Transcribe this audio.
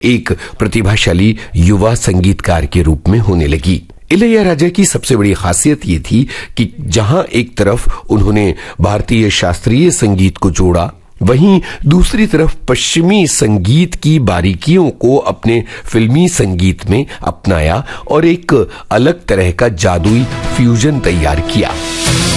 एक प्रतिभाशाली युवा संगीतकार के रूप में होने लगी। इलैयाराजा की सबसे बड़ी खासियत ये थी कि जहां एक तरफ उन्होंने भारतीय शास्त्रीय संगीत को जोड़ा, वहीं दूसरी तरफ पश्चिमी संगीत की बारीकियों को अपने फिल्मी संगीत में अपनाया और एक अलग तरह का जादुई फ्यूजन तैयार किया।